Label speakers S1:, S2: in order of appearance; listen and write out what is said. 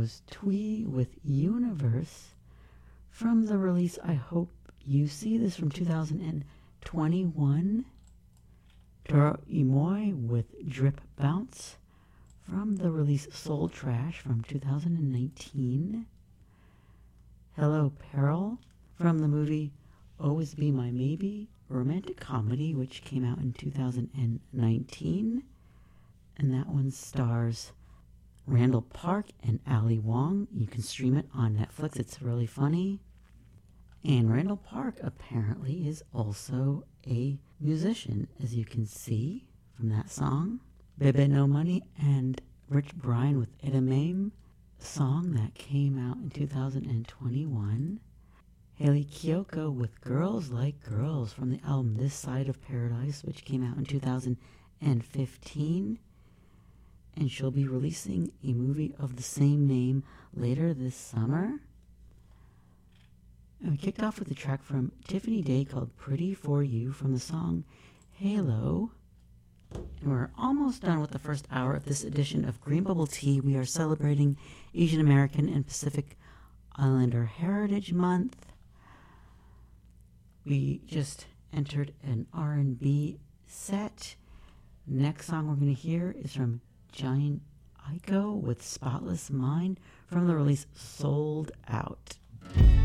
S1: was Twee with Universe from the release I Hope You See This from 2021. Toro Imoy with Drip Bounce from the release Soul Trash from 2019. Hello Peril from the movie Always Be My Maybe, a romantic comedy which came out in 2019. And that one stars Randall Park and Ali Wong. You can stream it on Netflix. It's really funny. And Randall Park apparently is also a musician, as you can see from that song. Bebe No Money and Rich Brian with Edamame, a song that came out in 2021. Haley Kiyoko with Girls Like Girls from the album This Side of Paradise, which came out in 2015. And she'll be releasing a movie of the same name later this summer. And we kicked off with a track from Tiffany Day called Pretty For You from the song Halo. And we're almost done with the first hour of this edition of Green Bubble Tea. We are celebrating Asian American and Pacific Islander Heritage Month. We just entered an R&B set. Next song we're going to hear is from Giant Aiko with Spotless Mind from the release Sold Out.